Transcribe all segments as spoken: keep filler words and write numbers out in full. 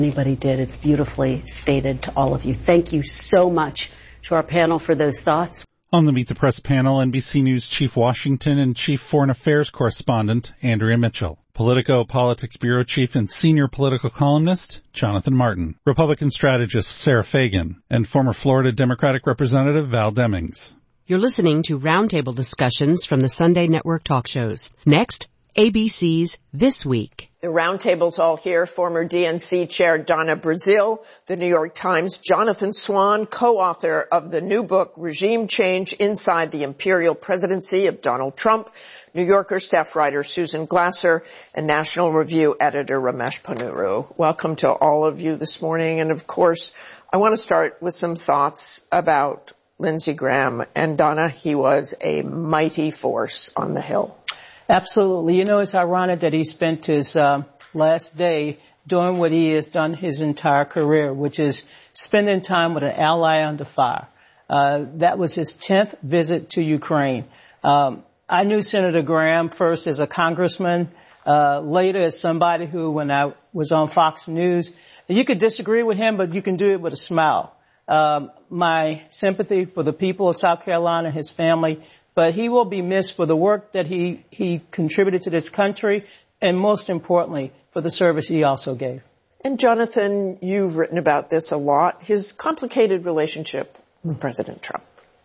Anybody did. It's beautifully stated to all of you. Thank you so much to our panel for those thoughts. On the Meet the Press panel, N B C News Chief Washington and Chief Foreign Affairs Correspondent Andrea Mitchell. Politico Politics Bureau Chief and Senior Political Columnist Jonathan Martin. Republican strategist Sarah Fagan. And former Florida Democratic Representative Val Demings. You're listening to roundtable discussions from the Sunday Network talk shows. Next, A B C's This Week. The roundtable's all here. Former D N C Chair Donna Brazile, the New York Times' Jonathan Swan, co-author of the new book, Regime Change Inside the Imperial Presidency of Donald Trump, New Yorker staff writer Susan Glasser, and National Review editor Ramesh Ponnuru. Welcome to all of you this morning. And of course, I want to start with some thoughts about Lindsey Graham. And Donna, he was a mighty force on the Hill. Absolutely. You know, it's ironic that he spent his uh, last day doing what he has done his entire career, which is spending time with an ally under fire. Uh, that was his tenth visit to Ukraine. Um, I knew Senator Graham first as a congressman, uh, later as somebody who, when I was on Fox News, you could disagree with him, but you can do it with a smile. Um, my sympathy for the people of South Carolina, his family, but he will be missed for the work that he, he contributed to this country, and most importantly, for the service he also gave. And Jonathan, you've written about this a lot, his complicated relationship with President Trump.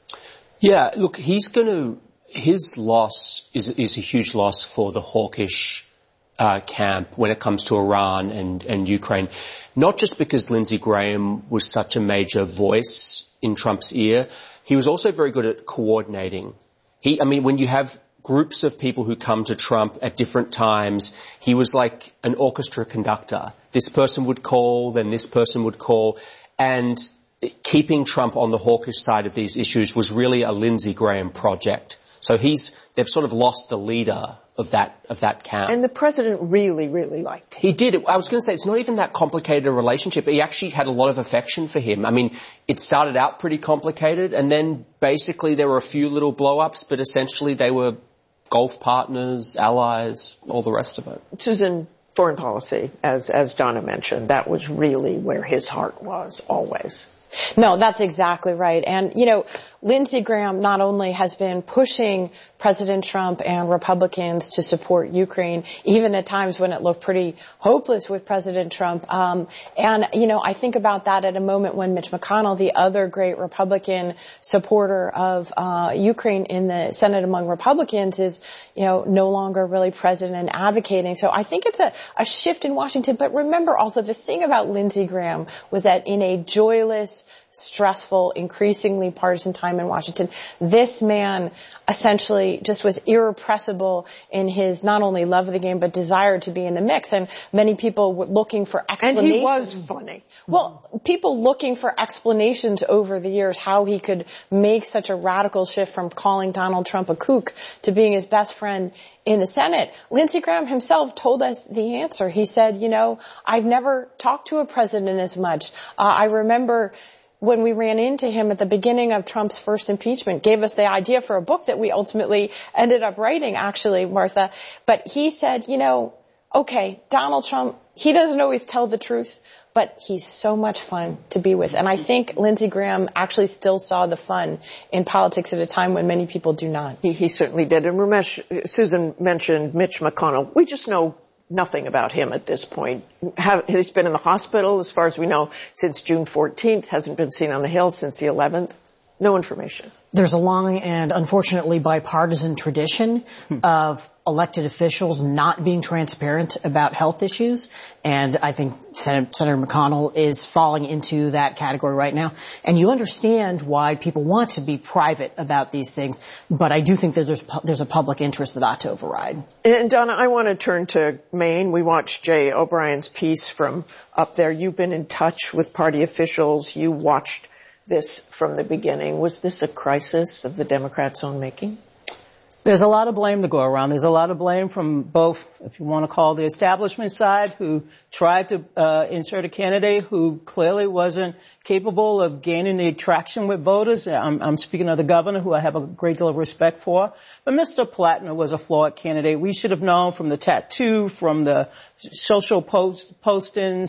Yeah, look, he's going to, his loss is, is a huge loss for the hawkish uh, camp when it comes to Iran and, and Ukraine. Not just because Lindsey Graham was such a major voice in Trump's ear, he was also very good at coordinating. He, I mean, when you have groups of people who come to Trump at different times, he was like an orchestra conductor. This person would call, then this person would call. And keeping Trump on the hawkish side of these issues was really a Lindsey Graham project. So he's, they've sort of lost the leader of that, of that camp. And the president really, really liked him. He did. I was going to say, it's not even that complicated a relationship. He actually had a lot of affection for him. I mean, it started out pretty complicated, and then basically there were a few little blow-ups, but essentially they were golf partners, allies, all the rest of it. Susan, foreign policy, as, as Donna mentioned, that was really where his heart was always. No, that's exactly right. And, you know, Lindsey Graham not only has been pushing President Trump and Republicans to support Ukraine, even at times when it looked pretty hopeless with President Trump. Um, and, you know, I think about that at a moment when Mitch McConnell, the other great Republican supporter of uh, Ukraine in the Senate among Republicans, is, you know, no longer really president and advocating. So I think it's a, a shift in Washington. But remember also, the thing about Lindsey Graham was that in a joyless, stressful, increasingly partisan time in Washington, this man essentially just was irrepressible in his not only love of the game, but desire to be in the mix. And many people were looking for explanations. And he was funny. Well, people looking for explanations over the years how he could make such a radical shift from calling Donald Trump a kook to being his best friend in the Senate. Lindsey Graham himself told us the answer. He said, you know, I've never talked to a president as much. Uh, I remember when we ran into him at the beginning of Trump's first impeachment, gave us the idea for a book that we ultimately ended up writing, actually, Martha. But he said, you know, okay, Donald Trump, he doesn't always tell the truth, but he's so much fun to be with. And I think Lindsey Graham actually still saw the fun in politics at a time when many people do not. He, he certainly did. And Ramesh, Susan mentioned Mitch McConnell. We just know nothing about him at this point. Have, he's been in the hospital, as far as we know, since June fourteenth, hasn't been seen on the Hill since the eleventh. No information. There's a long and unfortunately bipartisan tradition hmm. of elected officials not being transparent about health issues. And I think Senator, Senator McConnell is falling into that category right now. And you understand why people want to be private about these things. But I do think that there's, there's a public interest that ought to override. And Donna, I want to turn to Maine. We watched Jay O'Brien's piece from up there. You've been in touch with party officials. You watched this from the beginning. Was this a crisis of the Democrats' own making? There's a lot of blame to go around. There's a lot of blame from both, if you want to call the establishment side, who tried to uh, insert a candidate who clearly wasn't capable of gaining the traction with voters. I'm, I'm speaking of the governor, who I have a great deal of respect for. But Mister Plattner was a flawed candidate. We should have known from the tattoo, from the social post postings,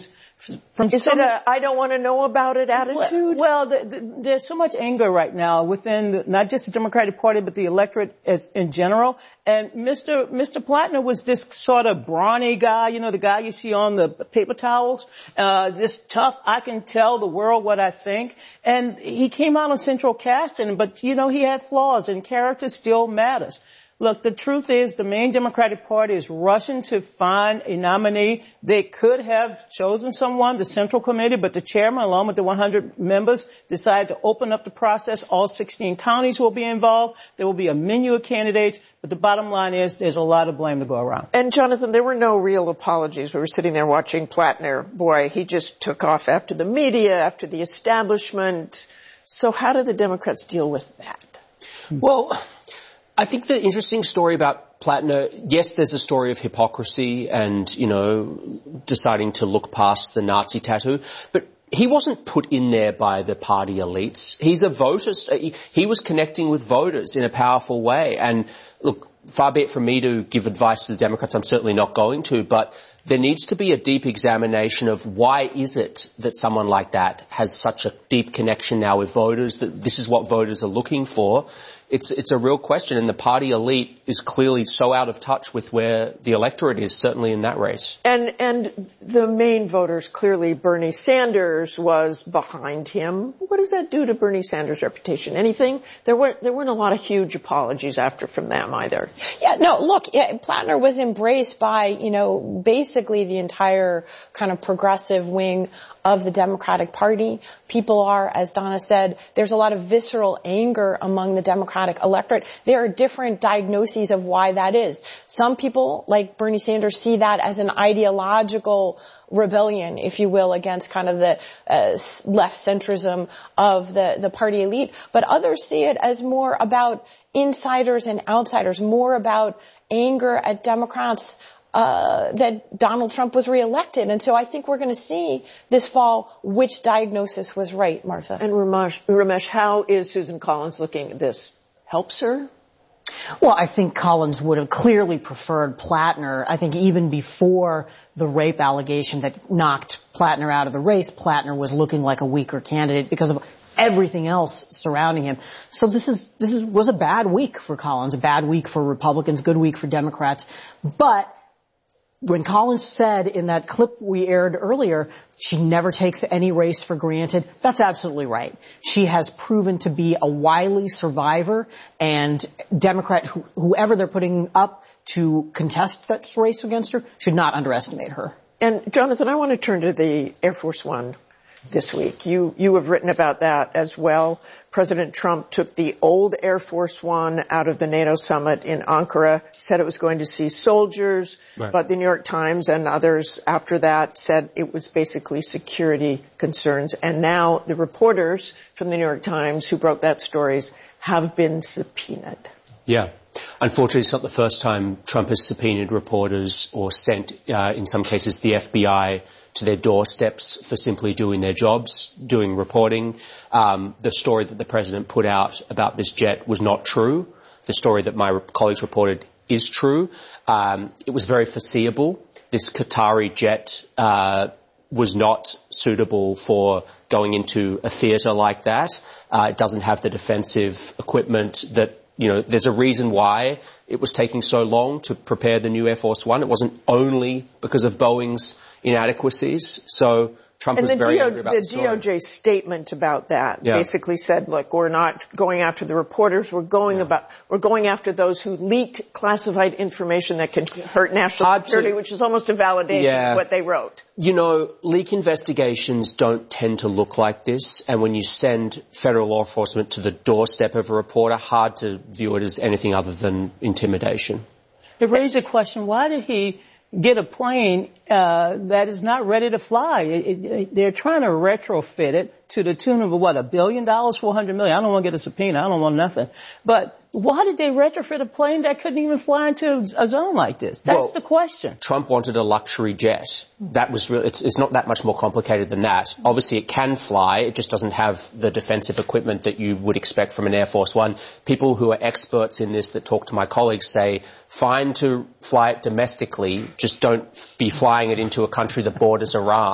from Is some, it a I don't want to know about it attitude? Well, the, the, there's so much anger right now within the, not just the Democratic Party, but the electorate as in general. And Mister Mister Plattner was this sort of brawny guy, you know, the guy you see on the paper towels, uh, this tough, I can tell the world what I think. And he came out on central casting, but, you know, he had flaws, and character still matters. Look, the truth is the main Democratic Party is rushing to find a nominee. They could have chosen someone, the Central Committee, but the chairman, along with the one hundred members, decided to open up the process. All sixteen counties will be involved. There will be a menu of candidates. But the bottom line is there's a lot of blame to go around. And, Jonathan, there were no real apologies. We were sitting there watching Plattner. Boy, he just took off after the media, after the establishment. So how do the Democrats deal with that? Well, I think the interesting story about Plattner, yes, there's a story of hypocrisy and, you know, deciding to look past the Nazi tattoo, but he wasn't put in there by the party elites. He's a voter. He, he was connecting with voters in a powerful way. And look, far be it from me to give advice to the Democrats. I'm certainly not going to, but there needs to be a deep examination of why is it that someone like that has such a deep connection now with voters, that this is what voters are looking for. It's, it's a real question, and the party elite is clearly so out of touch with where the electorate is, certainly in that race. And, and the main voters, clearly Bernie Sanders was behind him. What does that do to Bernie Sanders' reputation? Anything? There weren't, there weren't a lot of huge apologies after from them either. Yeah, no, look, yeah, Plattner was embraced by, you know, basically the entire kind of progressive wing of the Democratic Party. People are, as Donna said, there's a lot of visceral anger among the Democratic electorate. There are different diagnoses of why that is. Some people, like Bernie Sanders, see that as an ideological rebellion, if you will, against kind of the uh, left centrism of the, the party elite. But others see it as more about insiders and outsiders, more about anger at Democrats Uh, that Donald Trump was reelected. And so I think we're going to see this fall which diagnosis was right, Martha. And Ramesh, Ramesh, how is Susan Collins looking at this? Helps her? Well, I think Collins would have clearly preferred Plattner. I think even before the rape allegation that knocked Plattner out of the race, Plattner was looking like a weaker candidate because of everything else surrounding him. So this is, this is, was a bad week for Collins, a bad week for Republicans, good week for Democrats. But when Collins said in that clip we aired earlier, she never takes any race for granted, that's absolutely right. She has proven to be a wily survivor, and Democrat, wh- whoever they're putting up to contest that race against her, should not underestimate her. And, Jonathan, I want to turn to the Air Force One this week. You, you have written about that as well. President Trump took the old Air Force One out of the NATO summit in Ankara, said it was going to see soldiers, right. But the New York Times and others after that said it was basically security concerns. And now the reporters from the New York Times who broke that story have been subpoenaed. Yeah. Unfortunately, it's not the first time Trump has subpoenaed reporters or sent, uh, in some cases, the F B I to their doorsteps for simply doing their jobs, doing reporting. Um, the story that the president put out about this jet was not true. The story that my colleagues reported is true. Um, it was very foreseeable. This Qatari jet uh, was not suitable for going into a theater like that. Uh, it doesn't have the defensive equipment that, you know, there's a reason why it was taking so long to prepare the new Air Force One. It wasn't only because of Boeing's inadequacies. So Trump and was the very D O, angry about the, the story. D O J statement about that yeah. basically said, look, we're not going after the reporters. We're going yeah. about, we're going after those who leaked classified information that can hurt national Hard security, to, which is almost a validation yeah. of what they wrote. You know, leak investigations don't tend to look like this. And when you send federal law enforcement to the doorstep of a reporter, hard to view it as anything other than intimidation. It raised a question, why did he get a plane uh that is not ready to fly? It, it, it, they're trying to retrofit it to the tune of, what, a billion dollars, four hundred million. I don't want to get a subpoena. I don't want nothing. But why did they retrofit a plane that couldn't even fly into a zone like this? That's well, the question. Trump wanted a luxury jet. That was really, it's, it's not that much more complicated than that. Obviously it can fly. It just doesn't have the defensive equipment that you would expect from an Air Force One. People who are experts in this that talk to my colleagues say, fine to fly it domestically, just don't be flying it into a country that borders Iran.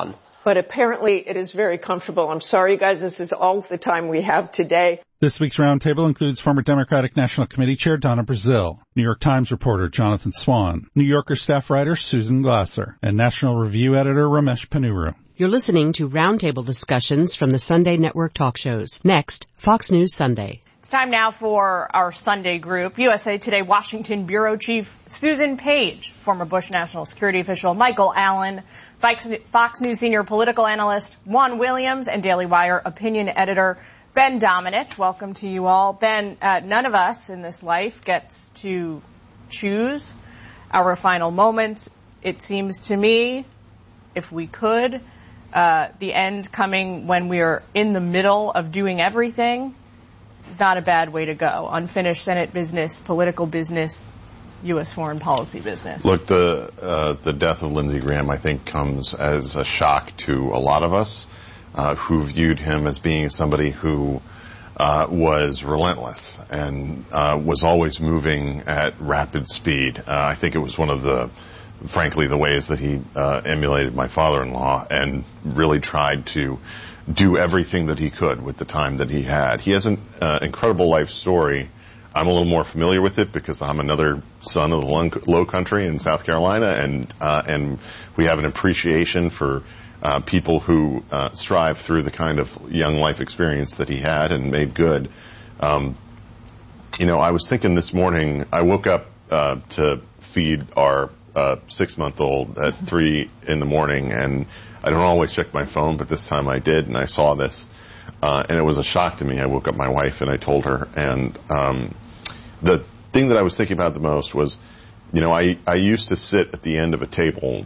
but apparently it is very comfortable. I'm sorry, guys, this is all the time we have today. This week's roundtable includes former Democratic National Committee Chair Donna Brazile, New York Times reporter Jonathan Swan, New Yorker staff writer Susan Glasser, and National Review editor Ramesh Ponnuru. You're listening to roundtable discussions from the Sunday Network talk shows. Next, Fox News Sunday. It's time now for our Sunday group. U S A Today Washington Bureau Chief Susan Page, former Bush National Security official Michael Allen, Fox News senior political analyst Juan Williams, and Daily Wire opinion editor Ben Domenech. Welcome to you all. Ben, uh, none of us in this life gets to choose our final moments. It seems to me, if we could, uh, the end coming when we're in the middle of doing everything is not a bad way to go. Unfinished Senate business, political business, U S foreign policy business. Look, the uh, the death of Lindsey Graham, I think, comes as a shock to a lot of us uh, who viewed him as being somebody who uh, was relentless and uh, was always moving at rapid speed. Uh, I think it was one of the, frankly, the ways that he uh, emulated my father-in-law and really tried to do everything that he could with the time that he had. He has an uh, incredible life story. I'm a little more familiar with it because I'm another son of the Low Country in South Carolina, and uh, and we have an appreciation for uh, people who uh, strive through the kind of young life experience that he had and made good. Um, you know, I was thinking this morning, I woke up uh, to feed our uh, six-month-old at three in the morning, and I don't always check my phone, but this time I did, and I saw this. Uh, and it was a shock to me. I woke up my wife and I told her. And um, the thing that I was thinking about the most was, you know, I, I used to sit at the end of a table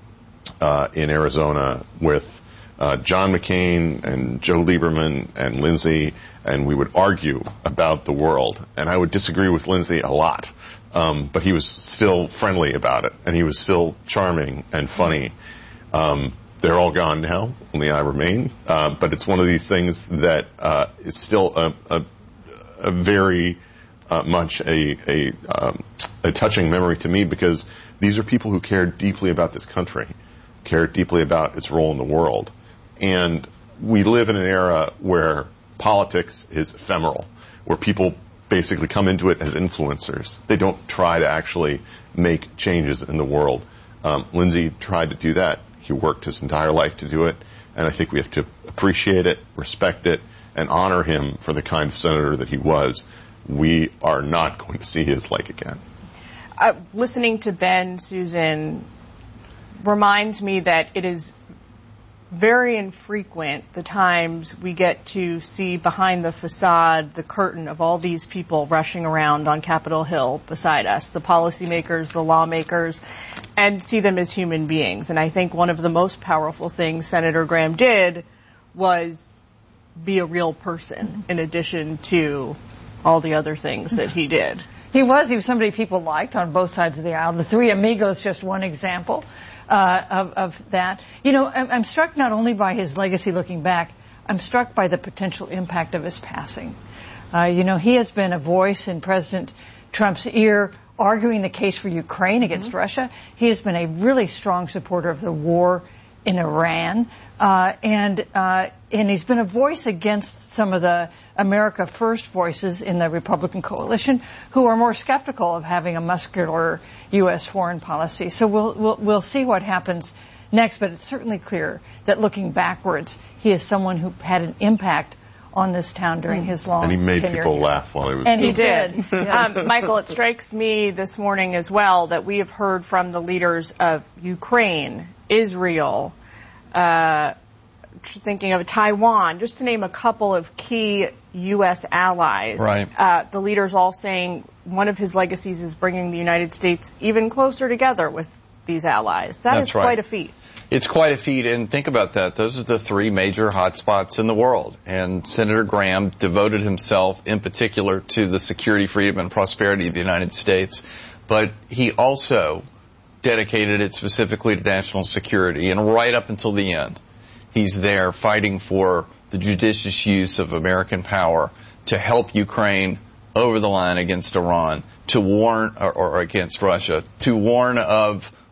uh, in Arizona with uh, John McCain and Joe Lieberman and Lindsey, and we would argue about the world. And I would disagree with Lindsey a lot, um, but he was still friendly about it, and he was still charming and funny. Um, They're all gone now. Only I remain. Uh, but it's one of these things that uh, is still a, a, a very uh, much a a, um, a touching memory to me, because these are people who cared deeply about this country, cared deeply about its role in the world. And we live in an era where politics is ephemeral, where people basically come into it as influencers. They don't try to actually make changes in the world. Um, Lindsey tried to do that. He worked his entire life to do it, and I think we have to appreciate it, respect it, and honor him for the kind of senator that he was. We are not going to see his like again. Uh, listening to Ben, Susan, reminds me that it is very infrequent the times we get to see behind the facade, the curtain of all these people rushing around on Capitol Hill beside us, the policymakers, the lawmakers, and see them as human beings. And I think one of the most powerful things Senator Graham did was be a real person in addition to all the other things that he did. He was. He was somebody people liked on both sides of the aisle. The Three Amigos, just one example uh, of, of that. You know, I'm, I'm struck not only by his legacy looking back, I'm struck by the potential impact of his passing. Uh, you know, he has been a voice in President Trump's ear, arguing the case for Ukraine against mm-hmm. Russia. He has been a really strong supporter of the war in Iran, uh, and uh, and he's been a voice against some of the America First voices in the Republican coalition who are more skeptical of having a muscular U S foreign policy. So we'll we'll, we'll see what happens next, but it's certainly clear that looking backwards, he is someone who had an impact on this town during his long tenure. And he made people here. laugh while he was And doing he did. um, Michael, it strikes me this morning as well that we have heard from the leaders of Ukraine, Israel, uh, thinking of Taiwan, just to name a couple of key U S allies. Right. Uh, the leaders all saying one of his legacies is bringing the United States even closer together with these allies. That That's is right. quite a feat. It's quite a feat, and think about that. Those are the three major hotspots in the world, and Senator Graham devoted himself in particular to the security, freedom, and prosperity of the United States, but he also dedicated it specifically to national security, and right up until the end, he's there fighting for the judicious use of American power to help Ukraine over the line against Iran, to warn, or, or against Russia, to warn of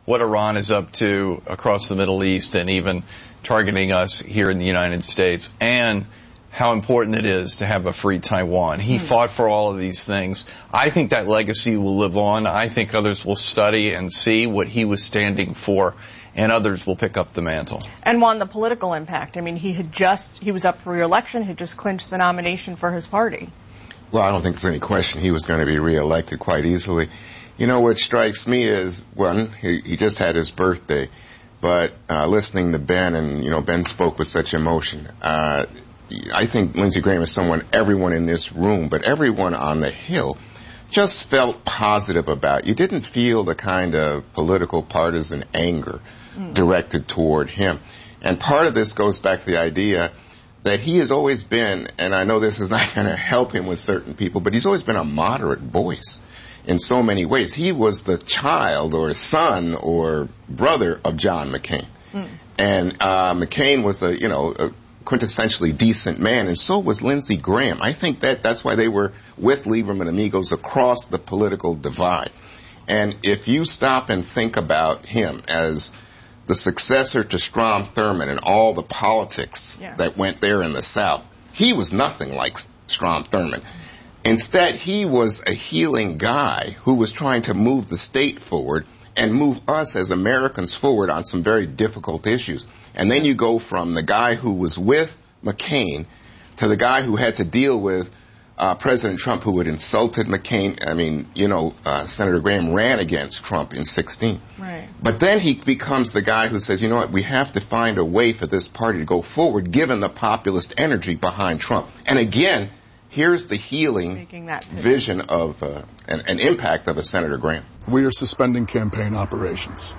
what Iran is up to across the Middle East and even targeting us here in the United States, and how important it is to have a free Taiwan. He mm-hmm. fought for all of these things. I think that legacy will live on. I think others will study and see what he was standing for, and others will pick up the mantle. And Juan, the political impact. I mean, he had just, he was up for re-election, he just clinched the nomination for his party. Well, I don't think there's any question he was going to be re-elected quite easily. You know, what strikes me is, one, he, he just had his birthday, but uh, listening to Ben, and, you know, Ben spoke with such emotion. Uh, I think Lindsey Graham is someone everyone in this room, but everyone on the Hill, just felt positive about. You didn't feel the kind of political partisan anger mm. directed toward him. And part of this goes back to the idea that he has always been, and I know this is not going to help him with certain people, but he's always been a moderate voice in so many ways. He was the child or son or brother of John McCain. Mm. And uh, McCain was a, you know, a quintessentially decent man, and so was Lindsey Graham. I think that that's why they were with Lieberman amigos across the political divide. And if you stop and think about him as the successor to Strom Thurmond and all the politics yeah. that went there in the South, he was nothing like Strom Thurmond. Instead, he was a healing guy who was trying to move the state forward and move us as Americans forward on some very difficult issues. And then you go from the guy who was with McCain to the guy who had to deal with uh, President Trump, who had insulted McCain. I mean, you know, uh, Senator Graham ran against Trump in sixteen. Right. But then he becomes the guy who says, you know what, we have to find a way for this party to go forward, given the populist energy behind Trump. And again, here's the healing vision of uh, an, an impact of a Senator Graham. We are suspending campaign operations.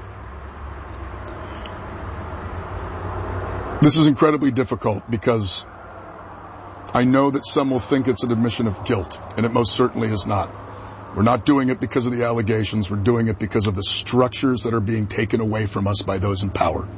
This is incredibly difficult because I know that some will think it's an admission of guilt, and it most certainly is not. We're not doing it because of the allegations. We're doing it because of the structures that are being taken away from us by those in power.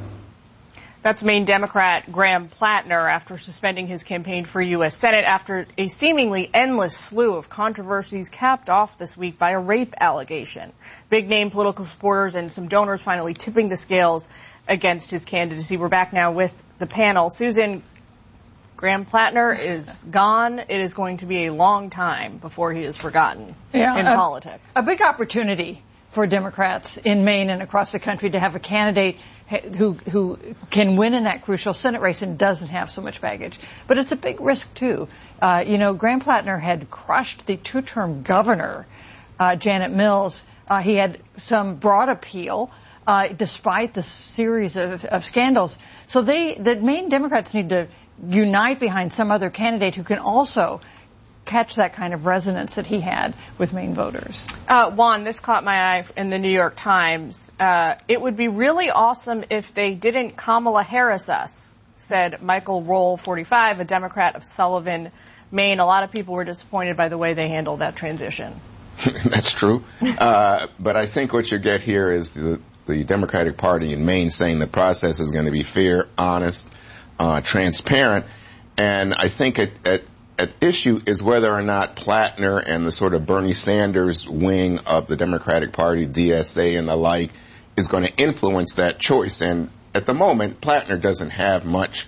That's Maine Democrat Graham Plattner after suspending his campaign for U S Senate after a seemingly endless slew of controversies capped off this week by a rape allegation. Big-name political supporters and some donors finally tipping the scales against his candidacy. We're back now with the panel. Susan, Graham Plattner is gone. It is going to be a long time before he is forgotten yeah, in a, politics. A big opportunity for Democrats in Maine and across the country to have a candidate who who can win in that crucial Senate race and doesn't have so much baggage. But it's a big risk, too. Uh, you know, Graham Plattner had crushed the two-term governor, uh, Janet Mills. Uh, he had some broad appeal. Uh, despite the series of, of scandals. So they, the Maine Democrats need to unite behind some other candidate who can also catch that kind of resonance that he had with Maine voters. Uh, Juan, this caught my eye in the New York Times. Uh, it would be really awesome if they didn't Kamala Harris us, said Michael Roll, forty-five, a Democrat of Sullivan, Maine. A lot of people were disappointed by the way they handled that transition. That's true. Uh, but I think what you get here is the the Democratic Party in Maine saying the process is going to be fair, honest, uh, transparent. And I think at, at, at issue is whether or not Plattner and the sort of Bernie Sanders wing of the Democratic Party, D S A and the like, is going to influence that choice. And at the moment, Plattner doesn't have much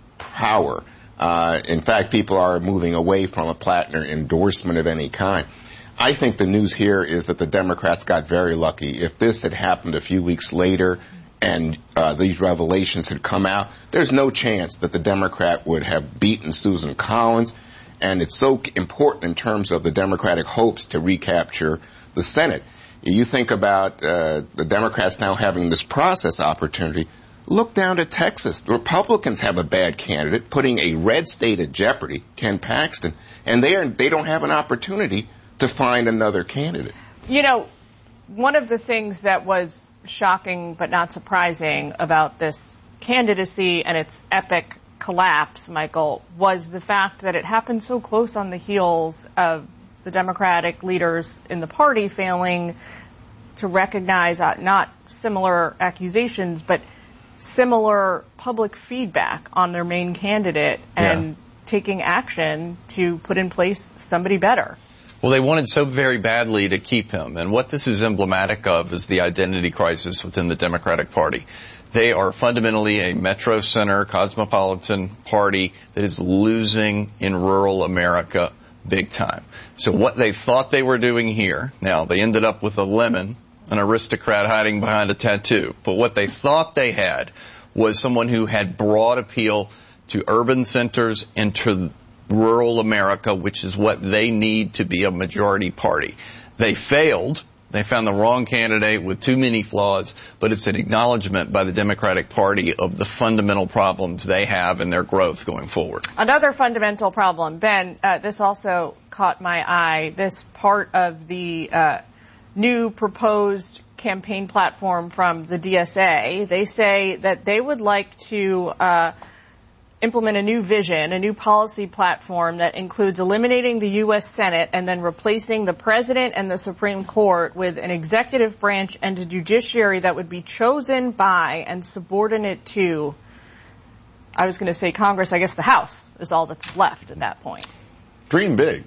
power. Uh, in fact, people are moving away from a Plattner endorsement of any kind. I think the news here is that the Democrats got very lucky. If this had happened a few weeks later and uh, these revelations had come out, there's no chance that the Democrat would have beaten Susan Collins. And it's so important in terms of the Democratic hopes to recapture the Senate. You think about uh, the Democrats now having this process opportunity. Look down to Texas. The Republicans have a bad candidate, putting a red state at jeopardy, Ken Paxton, and they are they don't have an opportunity to find another candidate. You know, one of the things that was shocking but not surprising about this candidacy and its epic collapse, Michael, was the fact that it happened so close on the heels of the Democratic leaders in the party failing to recognize uh, not similar accusations, but similar public feedback on their main candidate and yeah. taking action to put in place somebody better. Well, they wanted so very badly to keep him. And what this is emblematic of is the identity crisis within the Democratic Party. They are fundamentally a metro center, cosmopolitan party that is losing in rural America big time. So what they thought they were doing here, now they ended up with a lemon, an aristocrat hiding behind a tattoo. But what they thought they had was someone who had broad appeal to urban centers and to rural America, which is what they need to be a majority party. They failed. They found the wrong candidate with too many flaws, but it's an acknowledgement by the Democratic Party of the fundamental problems they have in their growth going forward. Another fundamental problem, Ben, uh, this also caught my eye, this part of the uh, new proposed campaign platform from the D S A. They say that they would like to uh, implement a new vision, a new policy platform that includes eliminating the U S Senate and then replacing the President and the Supreme Court with an executive branch and a judiciary that would be chosen by and subordinate to, I was going to say Congress, I guess the House is all that's left at that point. Dream big.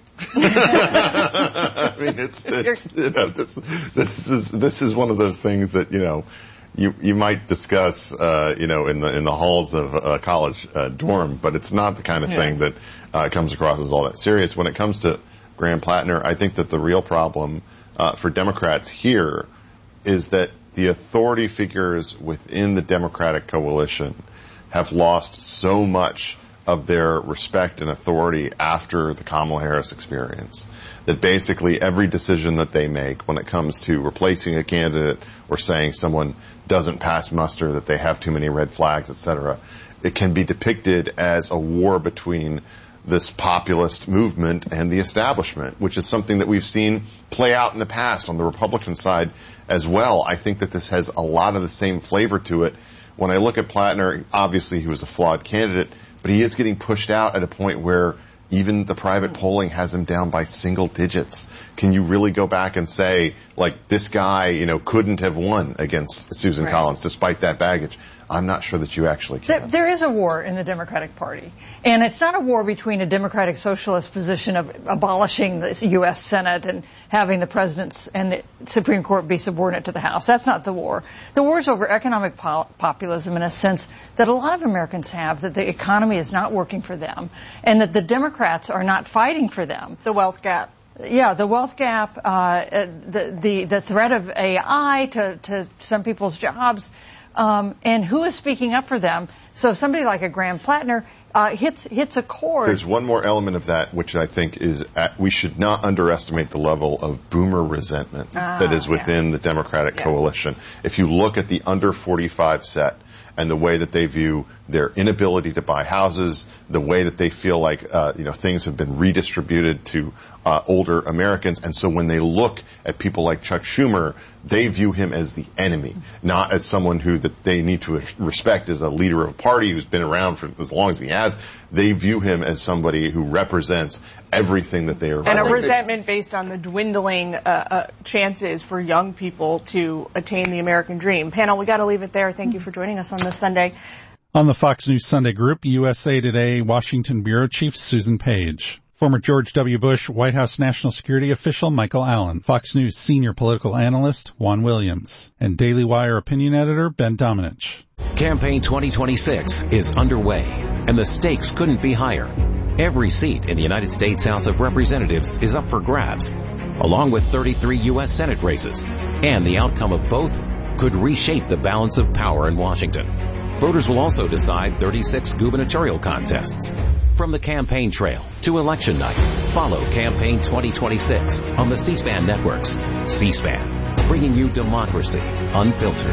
I mean, it's, it's you know, this, this is this is one of those things that, you know, you you might discuss, uh, you know, in the in the halls of a college uh, dorm, but it's not the kind of yeah. thing that uh, comes across as all that serious. When it comes to Graham Plattner, I think that the real problem uh, for Democrats here is that the authority figures within the Democratic coalition have lost so much of their respect and authority after the Kamala Harris experience, that basically every decision that they make when it comes to replacing a candidate or saying someone doesn't pass muster, that they have too many red flags, et cetera, it can be depicted as a war between this populist movement and the establishment, which is something that we've seen play out in the past on the Republican side as well. I think that this has a lot of the same flavor to it. When I look at Plattner, obviously he was a flawed candidate, but he is getting pushed out at a point where even the private polling has him down by single digits. Can you really go back and say, like, this guy, you know, couldn't have won against Susan right. Collins despite that baggage? I'm not sure that you actually can. There, there is a war in the Democratic Party. And it's not a war between a Democratic socialist position of abolishing the U S Senate and having the presidents and the Supreme Court be subordinate to the House. That's not the war. The war is over economic po- populism in a sense that a lot of Americans have, that the economy is not working for them and that the Democrats are not fighting for them. The wealth gap. Yeah, the wealth gap, uh, the, the, the threat of A I to, to some people's jobs. Um, and who is speaking up for them? So somebody like a Graham Plattner uh, hits hits a chord. There's one more element of that, which I think is at, we should not underestimate the level of boomer resentment ah, that is within yes. the Democratic yes. coalition. If you look at the under forty-five set and the way that they view their inability to buy houses, the way that they feel like uh, you know things have been redistributed to uh, older Americans, and so when they look at people like Chuck Schumer, they view him as the enemy, not as someone who that they need to respect as a leader of a party who's been around for as long as he has. They view him as somebody who represents everything that they are. And a resentment based on the dwindling uh, uh, chances for young people to attain the American dream. Panel, we got to leave it there. Thank you for joining us on this Sunday. On the Fox News Sunday Group, U S A Today Washington Bureau Chief Susan Page. Former George W. Bush White House National Security Official Michael Allen, Fox News Senior Political Analyst Juan Williams, and Daily Wire Opinion Editor Ben Domenech. Campaign twenty twenty-six is underway, and the stakes couldn't be higher. Every seat in the United States House of Representatives is up for grabs, along with thirty-three U S Senate races, and the outcome of both could reshape the balance of power in Washington. Voters will also decide thirty-six gubernatorial contests. From the campaign trail to election night, follow Campaign twenty twenty-six on the C-SPAN networks. C-SPAN, bringing you democracy unfiltered.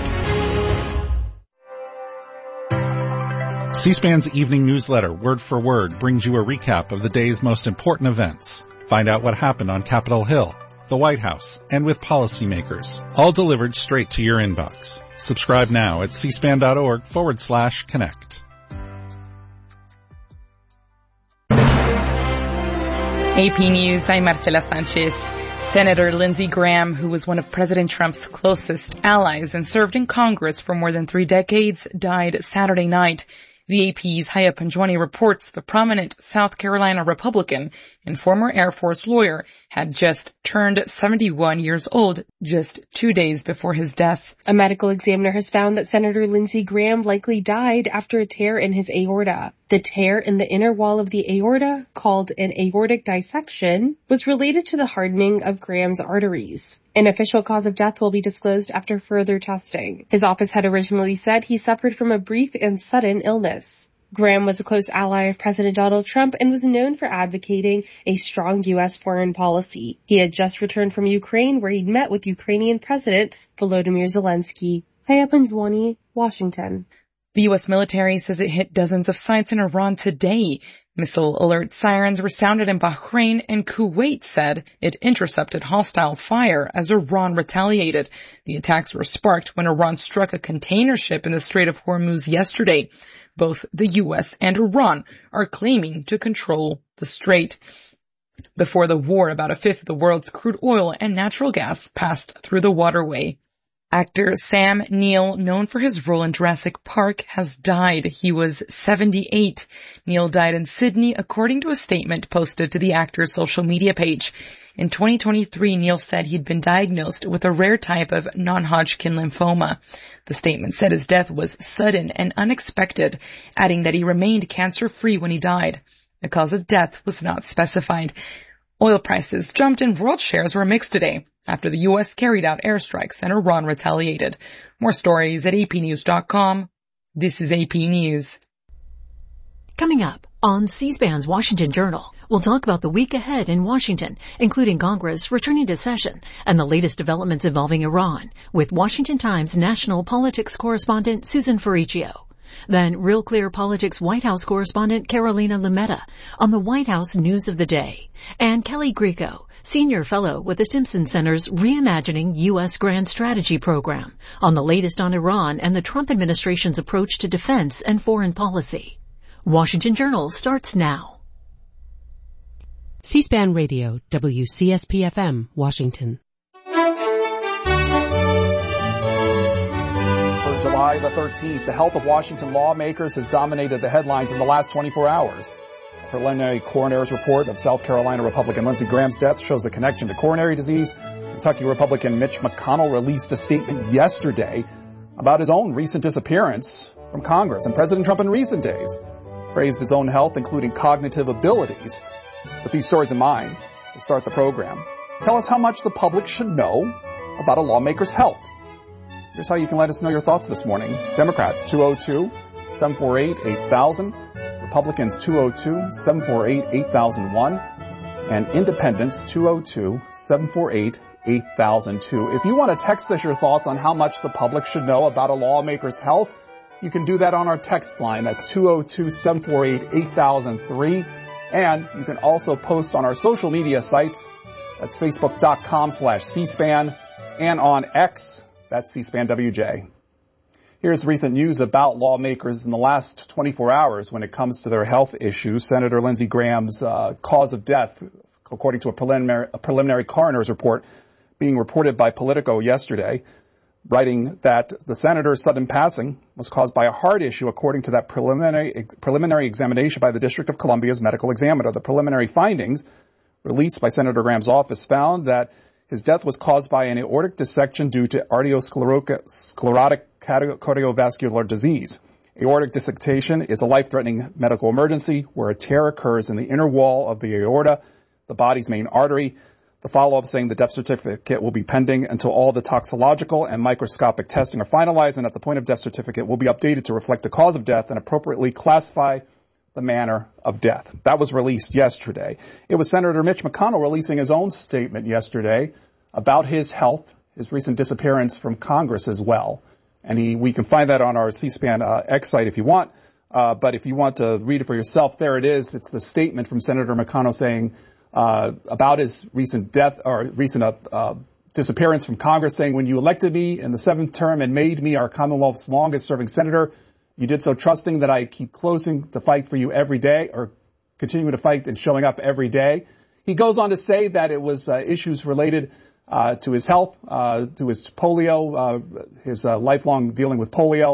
C-SPAN's evening newsletter, Word for Word, brings you a recap of the day's most important events. Find out what happened on Capitol Hill, the White House, and with policymakers, all delivered straight to your inbox. Subscribe now at cspan.org forward slash connect. A P News, I'm Marcela Sanchez. Senator Lindsey Graham, who was one of President Trump's closest allies and served in Congress for more than three decades, died Saturday night. The A P's Haya Panjwani reports the prominent South Carolina Republican and former Air Force lawyer had just turned seventy-one years old just two days before his death. A medical examiner has found that Senator Lindsey Graham likely died after a tear in his aorta. The tear in the inner wall of the aorta, called an aortic dissection, was related to the hardening of Graham's arteries. An official cause of death will be disclosed after further testing. His office had originally said he suffered from a brief and sudden illness. Graham was a close ally of President Donald Trump and was known for advocating a strong U S foreign policy. He had just returned from Ukraine, where he'd met with Ukrainian President Volodymyr Zelensky. Haya Panjwani, Washington. The U S military says it hit dozens of sites in Iran today. Missile alert sirens were sounded in Bahrain, and Kuwait said it intercepted hostile fire as Iran retaliated. The attacks were sparked when Iran struck a container ship in the Strait of Hormuz yesterday. Both the U S and Iran are claiming to control the strait. Before the war, about a fifth of the world's crude oil and natural gas passed through the waterway. Actor Sam Neill, known for his role in Jurassic Park, has died. He was seventy-eight. Neill died in Sydney, according to a statement posted to the actor's social media page. In twenty twenty-three, Neill said he'd been diagnosed with a rare type of non-Hodgkin lymphoma. The statement said his death was sudden and unexpected, adding that he remained cancer-free when he died. The cause of death was not specified. Oil prices jumped and world shares were mixed today after the U S carried out airstrikes and Iran retaliated. More stories at A P news dot com. This is A P News. Coming up on C-SPAN's Washington Journal, we'll talk about the week ahead in Washington, including Congress returning to session and the latest developments involving Iran, with Washington Times national politics correspondent Susan Ferricchio. Then Real Clear Politics White House correspondent Carolina Lumeta on the White House news of the day. And Kelly Grieco, senior fellow with the Stimson Center's Reimagining U S Grand Strategy program, on the latest on Iran and the Trump administration's approach to defense and foreign policy. Washington Journal starts now. C-SPAN Radio, W C S P F M, Washington. July the thirteenth, the health of Washington lawmakers has dominated the headlines in the last twenty-four hours. A preliminary coroner's report of South Carolina Republican Lindsey Graham's death shows a connection to coronary disease. Kentucky Republican Mitch McConnell released a statement yesterday about his own recent disappearance from Congress, and President Trump in recent days praised his own health, including cognitive abilities. With these stories in mind, we'll start the program. Tell us how much the public should know about a lawmaker's health. Here's how you can let us know your thoughts this morning. Democrats, two oh two, seven four eight, eight thousand. Republicans, two oh two, seven four eight, eight thousand one. And Independents, two oh two, seven four eight, eight thousand two. If you want to text us your thoughts on how much the public should know about a lawmaker's health, you can do that on our text line. That's two oh two, seven four eight, eight thousand three. And you can also post on our social media sites. That's facebook.com slash C-SPAN and on X. That's C-SPAN W J. Here's recent news about lawmakers in the last twenty-four hours when it comes to their health issues. Senator Lindsey Graham's uh, cause of death, according to a preliminary, a preliminary coroner's report being reported by Politico yesterday, writing that the senator's sudden passing was caused by a heart issue, according to that preliminary, preliminary examination by the District of Columbia's medical examiner. The preliminary findings released by Senator Graham's office found that his death was caused by an aortic dissection due to arteriosclerotic cardiovascular disease. Aortic dissection is a life-threatening medical emergency where a tear occurs in the inner wall of the aorta, the body's main artery. The follow-up saying the death certificate will be pending until all the toxicological and microscopic testing are finalized, and at the point of death certificate will be updated to reflect the cause of death and appropriately classify the manner of death. That was released yesterday. It was Senator Mitch McConnell releasing his own statement yesterday about his health, his recent disappearance from Congress as well. And he, we can find that on our C-SPAN uh, X site if you want. Uh, but if you want to read it for yourself, there it is. It's the statement from Senator McConnell saying uh, about his recent death or recent uh, uh, disappearance from Congress, saying, when you elected me in the seventh term and made me our Commonwealth's longest serving senator, you did so trusting that I keep closing to fight for you every day, or continuing to fight and showing up every day. He goes on to say that it was uh, issues related uh, to his health, uh, to his polio, uh, his uh, lifelong dealing with polio,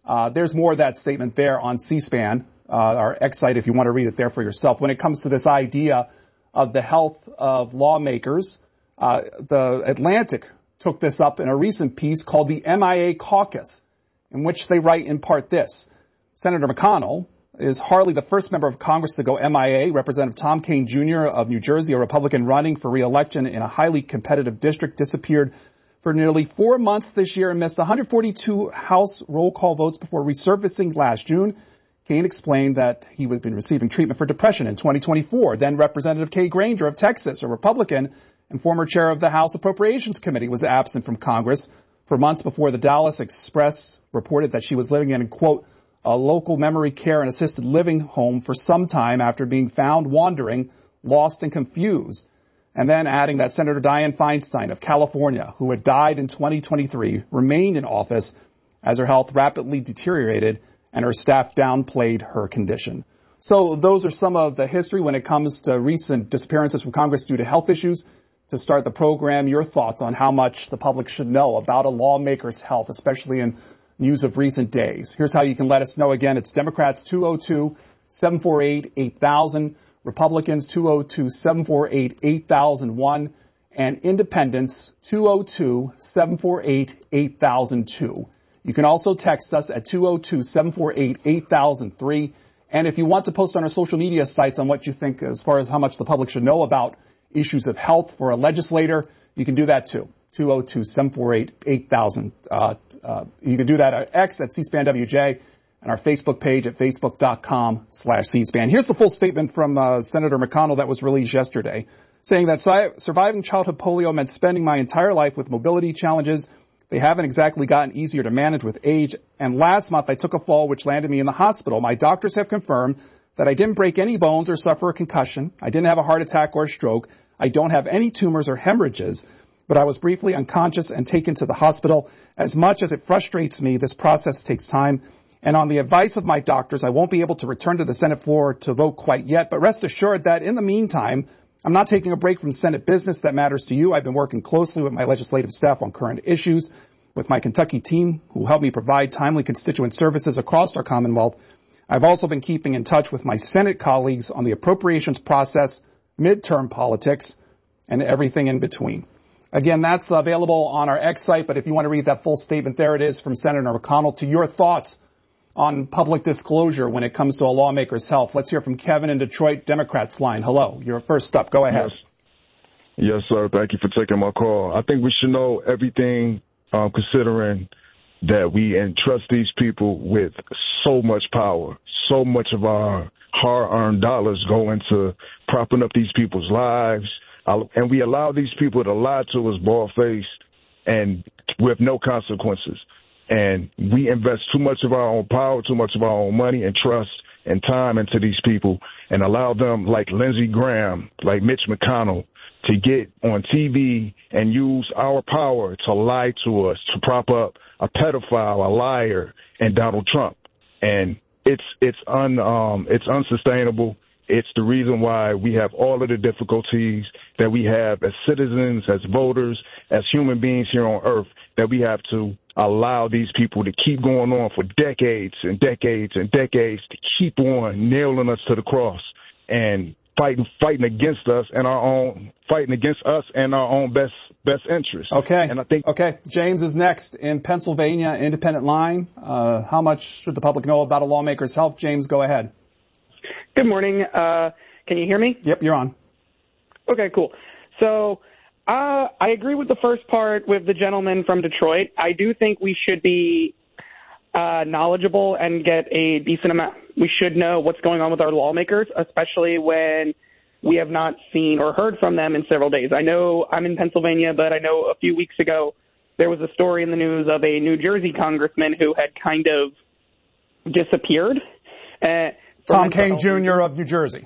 Uh, there's more of that statement there on C-SPAN, uh, our X site, if you want to read it there for yourself. When it comes to this idea of the health of lawmakers, uh, the Atlantic took this up in a recent piece called the M I A Caucus, in which they write in part this. Senator McConnell is hardly the first member of Congress to go M I A. Representative Tom Kean Junior of New Jersey, a Republican running for re-election in a highly competitive district, disappeared for nearly four months this year and missed one hundred forty-two House roll call votes before resurfacing last June. Kean explained that he had been receiving treatment for depression in twenty twenty-four. Then Representative Kay Granger of Texas, a Republican and former chair of the House Appropriations Committee, was absent from Congress for months before the Dallas Express reported that she was living in, quote, a local memory care and assisted living home for some time after being found wandering, lost and confused. And then adding that Senator Dianne Feinstein of California, who had died in twenty twenty-three, remained in office as her health rapidly deteriorated and her staff downplayed her condition. So those are some of the history when it comes to recent disappearances from Congress due to health issues. To start the program, your thoughts on how much the public should know about a lawmaker's health, especially in news of recent days. Here's how you can let us know. Again, it's Democrats two oh two, seven four eight, eight thousand, Republicans two oh two, seven four eight, eight thousand one, and Independents two oh two, seven four eight, eight thousand two. You can also text us at two oh two, seven four eight, eight thousand three. And if you want to post on our social media sites on what you think as far as how much the public should know about issues of health for a legislator, you can do that too. two oh two, seven four eight, eight thousand. Uh, uh, you can do that at X at C-SPAN W J and our Facebook page at facebook.com slash C-SPAN. Here's the full statement from uh, Senator McConnell that was released yesterday, saying that si- surviving childhood polio meant spending my entire life with mobility challenges. They haven't exactly gotten easier to manage with age. And last month I took a fall which landed me in the hospital. My doctors have confirmed that I didn't break any bones or suffer a concussion. I didn't have a heart attack or a stroke. I don't have any tumors or hemorrhages. But I was briefly unconscious and taken to the hospital. As much as it frustrates me, this process takes time. And on the advice of my doctors, I won't be able to return to the Senate floor to vote quite yet. But rest assured that in the meantime, I'm not taking a break from Senate business that matters to you. I've been working closely with my legislative staff on current issues, with my Kentucky team, who helped me provide timely constituent services across our Commonwealth. I've also been keeping in touch with my Senate colleagues on the appropriations process, midterm politics, and everything in between. Again, that's available on our X site, but if you want to read that full statement, there it is from Senator McConnell. To your thoughts on public disclosure when it comes to a lawmaker's health. Let's hear from Kevin in Detroit, Democrats line. Hello, you're first up. Go ahead. Yes, yes sir. Thank you for taking my call. I think we should know everything, um, considering that we entrust these people with so much power. So much of our hard-earned dollars go into propping up these people's lives. And we allow these people to lie to us bald-faced and with no consequences. And we invest too much of our own power, too much of our own money and trust and time into these people and allow them, like Lindsey Graham, like Mitch McConnell, to get on T V and use our power to lie to us, to prop up a pedophile, a liar, and Donald Trump. And it's it's un um it's unsustainable. It's the reason why we have all of the difficulties that we have as citizens, as voters, as human beings here on earth, that we have to allow these people to keep going on for decades and decades and decades, to keep on nailing us to the cross and fighting fighting against us and our own fighting against us and our own best best interests. Okay. And I think okay. James is next in Pennsylvania, independent line. Uh, how much should the public know about a lawmaker's health? James, go ahead. Good morning. Uh, can you hear me? Yep, you're on. Okay, cool. So uh, I agree with the first part with the gentleman from Detroit. I do think we should be uh, knowledgeable and get a decent amount. We should know what's going on with our lawmakers, especially when we have not seen or heard from them in several days. I know I'm in Pennsylvania, but I know a few weeks ago there was a story in the news of a New Jersey congressman who had kind of disappeared. Uh, Tom Kean Junior of New Jersey.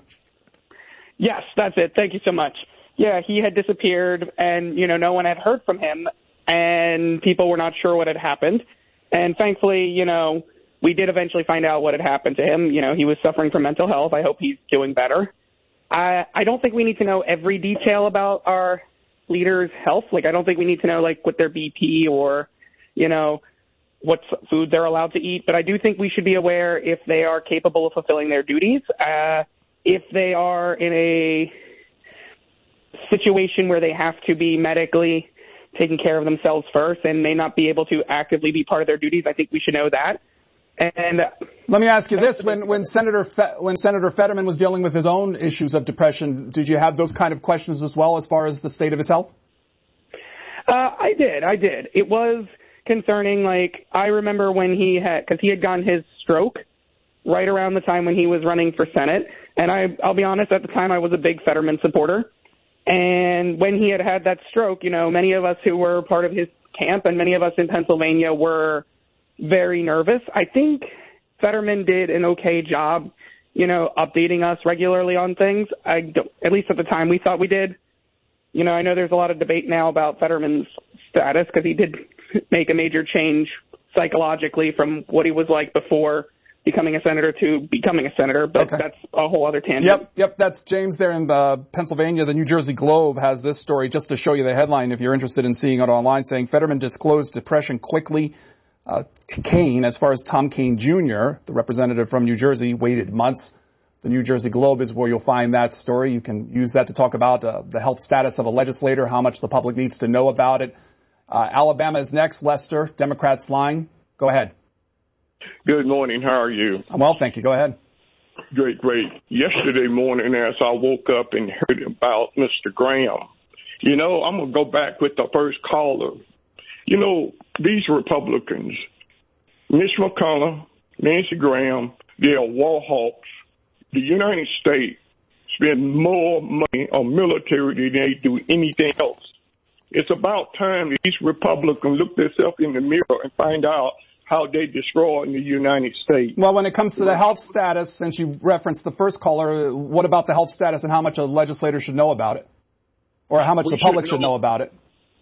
Yes, that's it. Thank you so much. Yeah, he had disappeared, and, you know, no one had heard from him, and people were not sure what had happened. And thankfully, you know, we did eventually find out what had happened to him. You know, he was suffering from mental health. I hope he's doing better. I, I don't think we need to know every detail about our leaders' health. Like, I don't think we need to know, like, what their B P or, you know, what food they're allowed to eat, but I do think we should be aware if they are capable of fulfilling their duties. Uh, if they are in a situation where they have to be medically taking care of themselves first and may not be able to actively be part of their duties, I think we should know that. And let me ask you this: when when Senator Fe- when Senator Fetterman was dealing with his own issues of depression, did you have those kind of questions as well as far as the state of his health? Uh, I did, I did. It was concerning. Like, I remember when he had, because he had gotten his stroke right around the time when he was running for Senate, and I, I'll be honest, at the time I was a big Fetterman supporter. And when he had had that stroke, you know, many of us who were part of his camp and many of us in Pennsylvania were very nervous. I think Fetterman did an okay job, you know, updating us regularly on things. I don't, at least at the time we thought we did. You know, I know there's a lot of debate now about Fetterman's status because he did make a major change psychologically from what he was like before becoming a senator to becoming a senator, but okay. That's a whole other tangent. Yep, yep, that's James there in uh, Pennsylvania. The New Jersey Globe has this story just to show you the headline if you're interested in seeing it online, saying Fetterman disclosed depression quickly uh, to Kaine. As far as Tom Kaine Junior, the representative from New Jersey, waited months. The New Jersey Globe is where you'll find that story. You can use that to talk about uh, the health status of a legislator, how much the public needs to know about it. Uh, Alabama is next. Lester, Democrats line. Go ahead. Good morning. How are you? I'm well, thank you. Go ahead. Great, great. Yesterday morning, as I woke up and heard about Mister Graham, you know, I'm going to go back with the first caller. You know, these Republicans, Mitch McConnell, Nancy Graham, they are war hawks. The United States spend more money on military than they do anything else. It's about time that these Republicans look themselves in the mirror and find out how they destroy in the United States. Well, when it comes to the health status, since you referenced the first caller, what about the health status and how much a legislator should know about it? Or how much we the public should know. should know about it?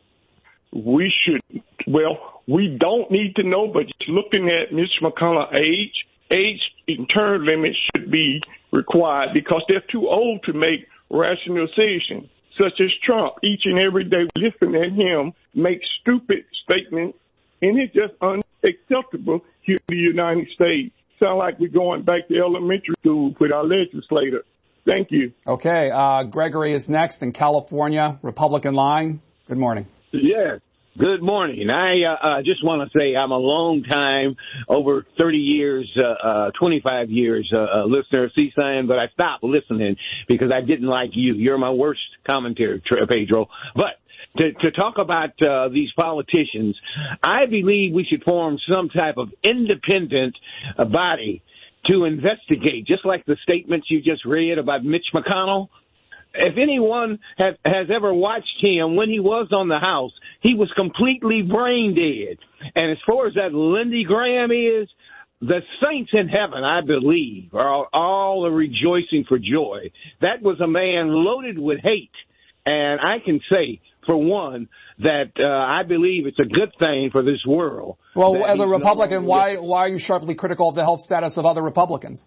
We should, well, we don't need to know, but just looking at Mitch McConnell's age, age in term limits should be required because they're too old to make rational decisions, such as Trump. Each and every day we listen at him make stupid statements, and it's just unacceptable here in the United States. Sound like we're going back to elementary school with our legislator. Thank you. Okay, uh, Gregory is next in California, Republican line. Good morning. Yes. Good morning. I uh, uh, just want to say I'm a long time, over thirty years, uh, uh, twenty-five years uh, uh, listener of C S I N, but I stopped listening because I didn't like you. You're my worst commentator, Pedro. But to, to talk about uh, these politicians, I believe we should form some type of independent uh, body to investigate, just like the statements you just read about Mitch McConnell. If anyone has, has ever watched him when he was on the House, he was completely brain dead. And as far as that Lindsey Graham is, the saints in heaven, I believe, are all rejoicing for joy. That was a man loaded with hate. And I can say, for one, that uh, I believe it's a good thing for this world. Well, as a Republican, why why are you sharply critical of the health status of other Republicans?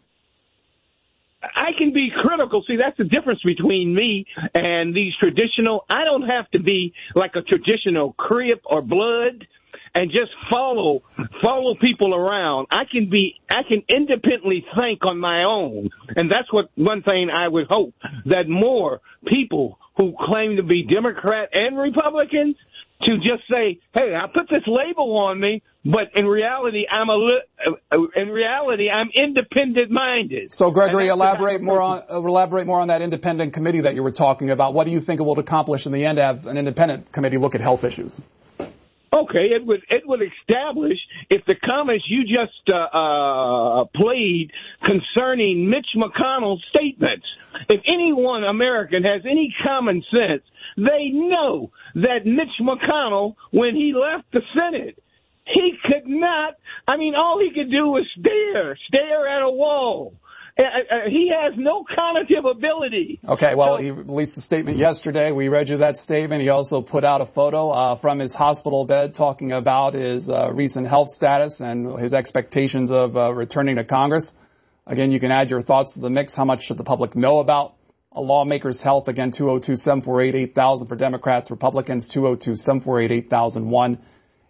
I can be critical. See, that's the difference between me and these traditional. I don't have to be like a traditional Crip or Blood and just follow follow people around. I can be, I can independently think on my own. And that's what one thing I would hope, that more people who claim to be Democrat and Republicans to just say, hey, I put this label on me, but in reality, I'm a li- in reality, I'm independent minded. So, Gregory, elaborate more on uh, elaborate more on that independent committee that you were talking about. What do you think it will accomplish in the end to have an independent committee look at health issues? Okay, it would it would establish if the comments you just uh, uh, played concerning Mitch McConnell's statements. If anyone American has any common sense, they know that Mitch McConnell, when he left the Senate, he could not. I mean, all he could do was stare, stare at a wall. Uh, uh, he has no cognitive ability. Okay, well, so, he released a statement yesterday. We read you that statement. He also put out a photo uh, from his hospital bed talking about his uh, recent health status and his expectations of uh, returning to Congress. Again, you can add your thoughts to the mix. How much should the public know about a lawmaker's health? Again, two oh two, seven four eight, eight thousand for Democrats, Republicans, two oh two, seven four eight, eight thousand one.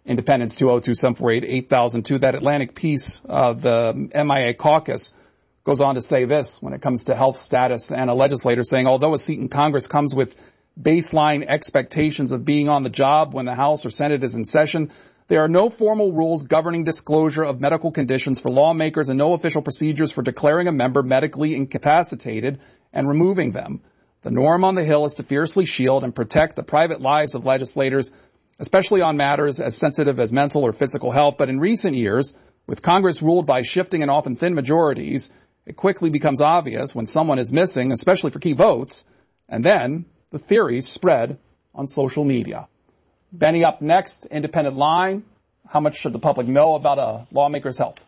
Independence two oh two, seven four eight, eight thousand two. That Atlantic piece, uh, the M I A caucus, goes on to say this when it comes to health status, and a legislator saying, although a seat in Congress comes with baseline expectations of being on the job when the House or Senate is in session, there are no formal rules governing disclosure of medical conditions for lawmakers and no official procedures for declaring a member medically incapacitated and removing them. The norm on the Hill is to fiercely shield and protect the private lives of legislators, especially on matters as sensitive as mental or physical health. But in recent years, with Congress ruled by shifting and often thin majorities, it quickly becomes obvious when someone is missing, especially for key votes, and then the theories spread on social media. Benny up next, Independent Line. How much should the public know about a lawmaker's health?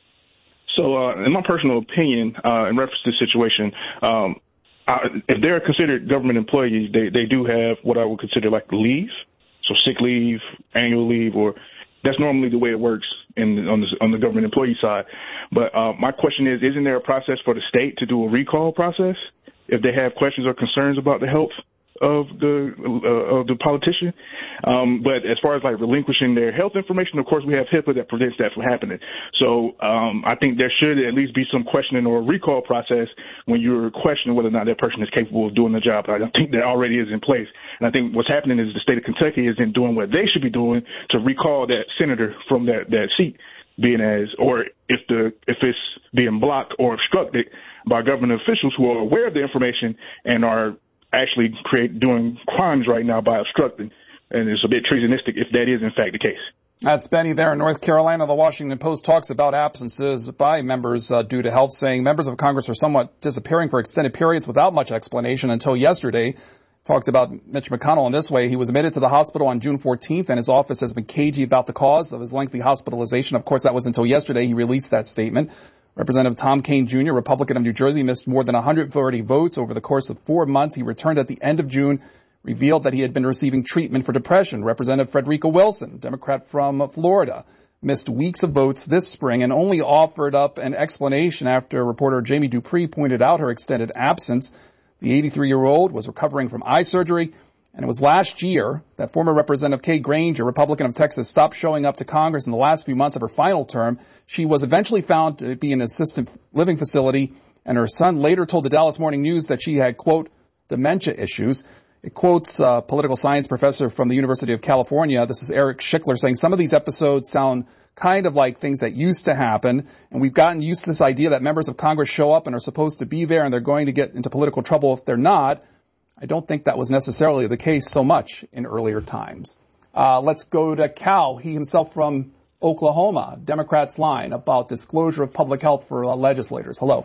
So, uh, in my personal opinion, uh, in reference to the situation, um, I, if they're considered government employees, they, they do have what I would consider like leave. So sick leave, annual leave, or that's normally the way it works in on the, on the government employee side. But uh, my question is, isn't there a process for the state to do a recall process if they have questions or concerns about the health of the uh, of the politician? Um, but as far as like relinquishing their health information, of course, we have HIPAA that prevents that from happening. So um, I think there should at least be some questioning or recall process when you're questioning whether or not that person is capable of doing the job. I think that already is in place. And I think what's happening is the state of Kentucky isn't doing what they should be doing to recall that senator from that, that seat, being as, or if the if it's being blocked or obstructed by government officials who are aware of the information and are actually create doing crimes right now by obstructing. And it's a bit treasonistic if that is in fact the case. That's Benny there in North Carolina. The Washington Post talks about absences by members uh, due to health, saying members of Congress are somewhat disappearing for extended periods without much explanation until yesterday. Talked about Mitch McConnell in this way. He was admitted to the hospital on June fourteenth, and his office has been cagey about the cause of his lengthy hospitalization. Of course, that was until yesterday he released that statement. Representative Tom Kean Junior, Republican of New Jersey, missed more than one hundred thirty votes over the course of four months. He returned at the end of June, revealed that he had been receiving treatment for depression. Representative Frederica Wilson, Democrat from Florida, missed weeks of votes this spring and only offered up an explanation after reporter Jamie Dupree pointed out her extended absence. The eighty-three-year-old was recovering from eye surgery, and it was last year that former Representative Kay Granger, Republican of Texas, stopped showing up to Congress in the last few months of her final term. She was eventually found to be in an assisted living facility, and her son later told the Dallas Morning News that she had, quote, dementia issues. It quotes a political science professor from the University of California. This is Eric Schickler saying some of these episodes sound kind of like things that used to happen, and we've gotten used to this idea that members of Congress show up and are supposed to be there and they're going to get into political trouble if they're not. I don't think that was necessarily the case so much in earlier times. Uh, let's go to Cal, he himself from Oklahoma, Democrats' line about disclosure of public health for uh, legislators. Hello.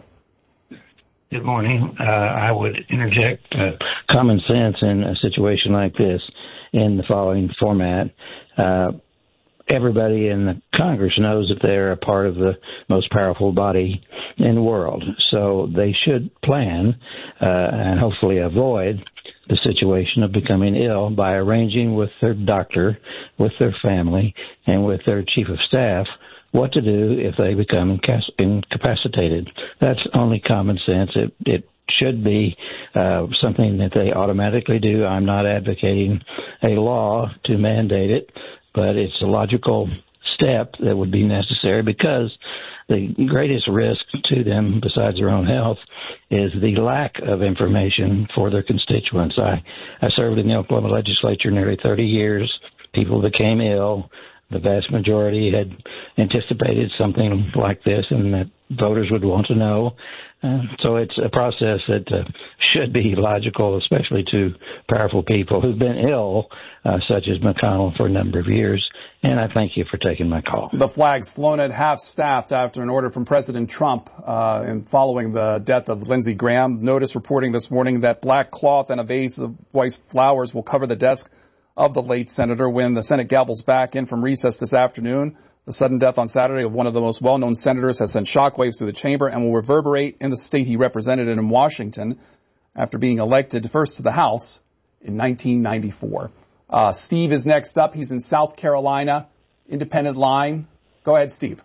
Good morning. Uh, I would interject uh, common sense in a situation like this in the following format. Uh, everybody in the Congress knows that they're a part of the most powerful body in the world. So they should plan uh, and hopefully avoid the situation of becoming ill by arranging with their doctor, with their family, and with their chief of staff what to do if they become incapacitated. That's only common sense. It, it should be uh, something that they automatically do. I'm not advocating a law to mandate it, but it's a logical step that would be necessary because the greatest risk to them, besides their own health, is the lack of information for their constituents. I, I served in the Oklahoma legislature nearly thirty years. People became ill. The vast majority had anticipated something like this and that voters would want to know. Uh, so it's a process that uh, should be logical, especially to powerful people who've been ill, uh, such as McConnell, for a number of years. And I thank you for taking my call. The flag's flown at half-staffed after an order from President Trump uh, in following the death of Lindsey Graham. Notice reporting this morning that black cloth and a vase of white flowers will cover the desk of the late senator when the Senate gavels back in from recess this afternoon. The sudden death on Saturday of one of the most well-known senators has sent shockwaves through the chamber and will reverberate in the state he represented in Washington after being elected first to the House in nineteen ninety-four. Uh, Steve is next up. He's in South Carolina, Independent Line. Go ahead, Steve.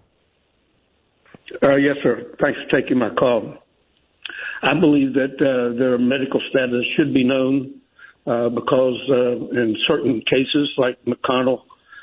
Uh, yes, sir. Thanks for taking my call. I believe that uh, their medical status should be known uh, because uh, in certain cases, like McConnell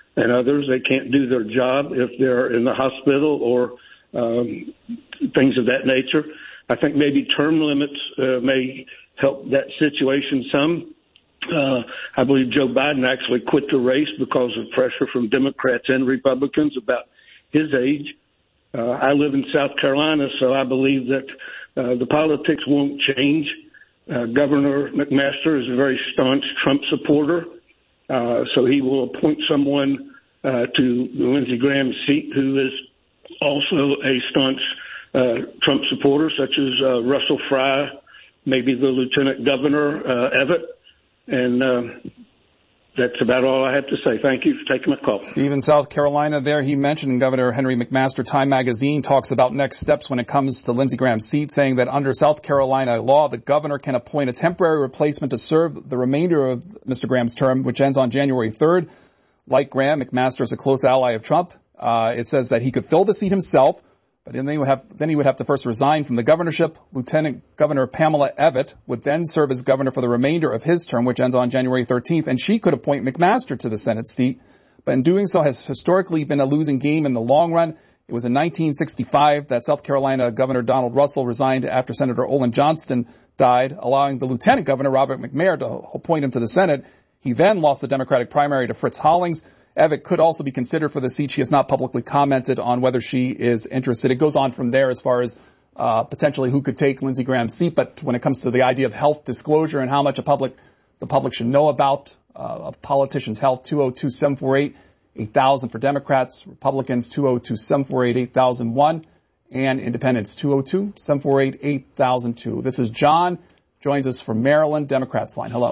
and others. They can't do their job if they're in the hospital or um, things of that nature. I think maybe term limits uh, may help that situation some. Uh, I believe Joe Biden actually quit the race because of pressure from Democrats and Republicans about his age. Uh, I live in South Carolina, so I believe that uh, the politics won't change. Uh, Governor McMaster is a very staunch Trump supporter, uh, so he will appoint someone uh, to the Lindsey Graham seat who is also a staunch uh, Trump supporter, such as uh, Russell Fry, maybe the Lieutenant Governor, uh, Evett. And uh, that's about all I have to say. Thank you for taking my call. Steve, in South Carolina there, he mentioned Governor Henry McMaster. Time magazine talks about next steps when it comes to Lindsey Graham's seat, saying that under South Carolina law, the governor can appoint a temporary replacement to serve the remainder of Mister Graham's term, which ends on January third. Like Graham, McMaster is a close ally of Trump. Uh, it says that he could fill the seat himself, but then, they would have, then he would have to first resign from the governorship. Lieutenant Governor Pamela Evett would then serve as governor for the remainder of his term, which ends on January thirteenth, and she could appoint McMaster to the Senate seat. But in doing so has historically been a losing game in the long run. It was in nineteen sixty-five that South Carolina Governor Donald Russell resigned after Senator Olin Johnston died, allowing the Lieutenant Governor Robert McNair to appoint him to the Senate. He then lost the Democratic primary to Fritz Hollings. Evett could also be considered for the seat. She has not publicly commented on whether she is interested. It goes on from there as far as uh, potentially who could take Lindsey Graham's seat. But when it comes to the idea of health disclosure and how much a public the public should know about uh, a politician's health, two oh two, seven four eight, eight thousand for Democrats, Republicans two oh two, seven four eight, eight thousand one, and Independents two oh two, seven four eight, eight thousand two. This is John, joins us from Maryland, Democrats line. Hello.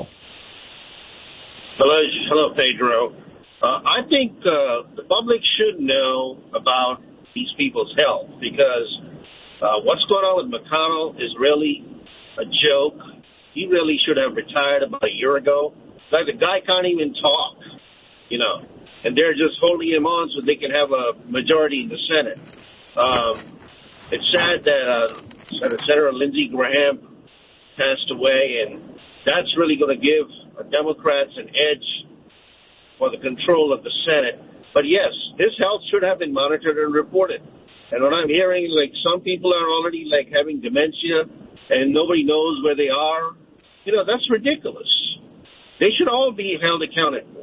Hello, hello, Pedro. Uh, I think uh, the public should know about these people's health because uh, what's going on with McConnell is really a joke. He really should have retired about a year ago. Like the guy can't even talk, you know, and they're just holding him on so they can have a majority in the Senate. Um, it's sad that uh, Senator Lindsey Graham passed away, and that's really going to give Democrats an edge for the control of the Senate. But yes, his health should have been monitored and reported. And what I'm hearing, like some people are already like having dementia and nobody knows where they are, you know, that's ridiculous. They should all be held accountable.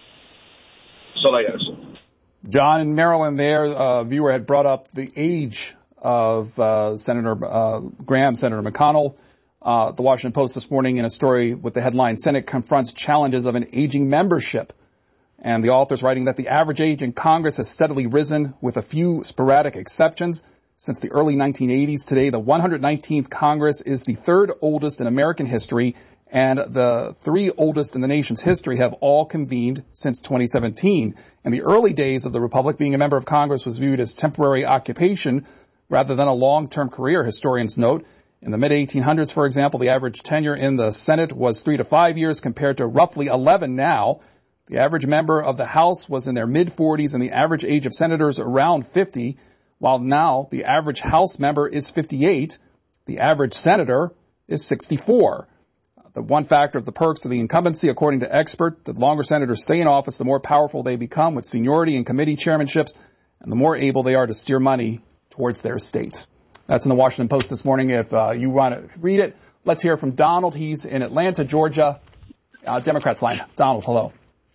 That's all I got to say. John, in Maryland there, a viewer had brought up the age of uh, Senator uh, Graham, Senator McConnell. Uh, the Washington Post this morning in a story with the headline, Senate confronts challenges of an aging membership. And the author's writing that the average age in Congress has steadily risen with a few sporadic exceptions. Since the early nineteen eighties, today the one hundred nineteenth Congress is the third oldest in American history, and the three oldest in the nation's history have all convened since twenty seventeen. In the early days of the Republic, being a member of Congress was viewed as temporary occupation rather than a long-term career, historians note. In the mid eighteen hundreds, for example, the average tenure in the Senate was three to five years compared to roughly eleven now. The average member of the House was in their mid-forties and the average age of senators around fifty, while now the average House member is fifty-eight. The average senator is sixty-four. The one factor of the perks of the incumbency, according to experts, the longer senators stay in office, the more powerful they become with seniority and committee chairmanships, and the more able they are to steer money towards their states. That's in the Washington Post this morning. If uh, you want to read it, let's hear from Donald. He's in Atlanta, Georgia, uh, Democrats line. Donald, hello.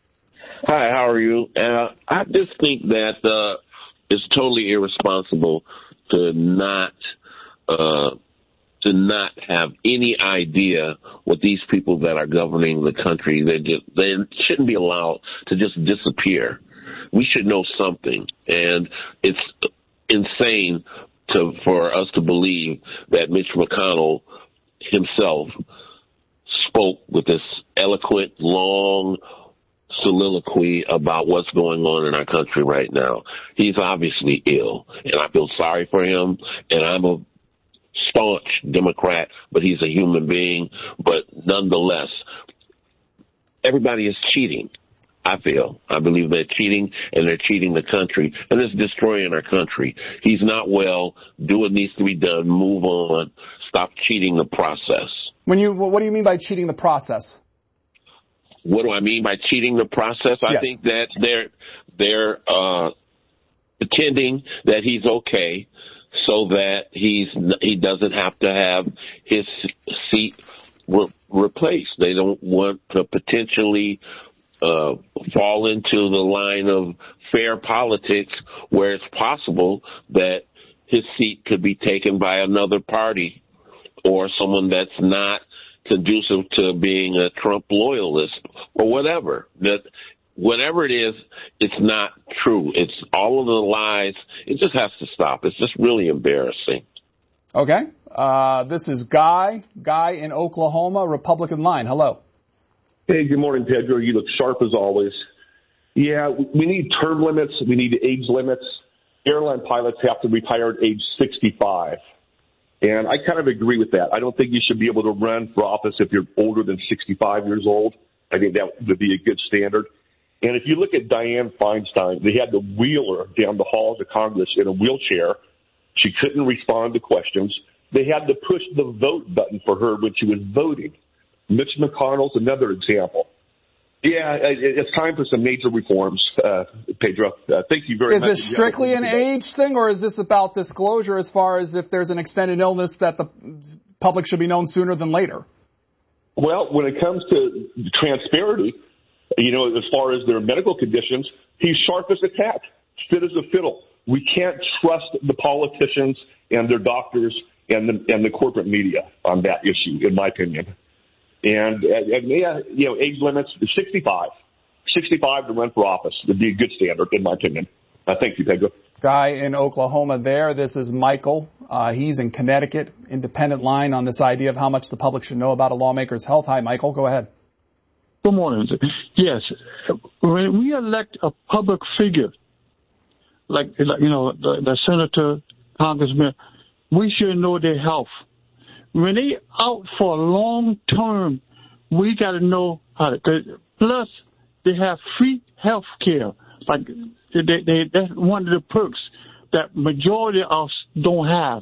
Hi, how are you? Uh, I just think that uh, it's totally irresponsible to not uh, to not have any idea what these people that are governing the country, they just, they shouldn't be allowed to just disappear. We should know something, and it's insane to for us to believe that Mitch McConnell himself spoke with this eloquent, long soliloquy about what's going on in our country right now. He's obviously ill, and I feel sorry for him, and I'm a staunch Democrat, but he's a human being. But nonetheless, everybody is cheating, I feel. I believe they're cheating, and they're cheating the country, and it's destroying our country. He's not well. Do what needs to be done. Move on. Stop cheating the process. When you, what do you mean by cheating the process? What do I mean by cheating the process? I yes. think that they're they're uh, pretending that he's okay, so that he's he doesn't have to have his seat re- replaced. They don't want to potentially uh, fall into the line of fair politics, where it's possible that his seat could be taken by another party or someone that's not conducive to being a Trump loyalist or whatever. That whatever it is, it's not true. It's all of the lies. It just has to stop. It's just really embarrassing. Okay. Uh, this is Guy. Guy in Oklahoma, Republican line. Hello. Hey, good morning, Pedro. You look sharp as always. Yeah, we need term limits. We need age limits. Airline pilots have to retire at age sixty-five. And I kind of agree with that. I don't think you should be able to run for office if you're older than sixty-five years old. I think that would be a good standard. And if you look at Dianne Feinstein, they had to wheel her down the halls of Congress in a wheelchair. She couldn't respond to questions. They had to push the vote button for her when she was voting. Mitch McConnell's another example. Yeah, it's time for some major reforms, uh, Pedro. Uh, thank you very is much. Is this strictly an age thing, or is this about disclosure as far as if there's an extended illness that the public should be known sooner than later? Well, when it comes to transparency, you know, as far as their medical conditions, he's sharp as a tack, fit as a fiddle. We can't trust the politicians and their doctors and the, and the corporate media on that issue, in my opinion. And, and yeah, you know, age limits, sixty-five. sixty-five to run for office would be a good standard, in my opinion. Uh, thank you, Pedro. Guy in Oklahoma there. This is Michael. Uh, he's in Connecticut. Independent line on this idea of how much the public should know about a lawmaker's health. Hi, Michael. Go ahead. Good morning. Yes. When we elect a public figure, like, you know, the, the senator, congressman, we should know their health. When they out for a long term, we got to know how to. Plus, they have free health care. Like they, they, that's one of the perks that majority of us don't have.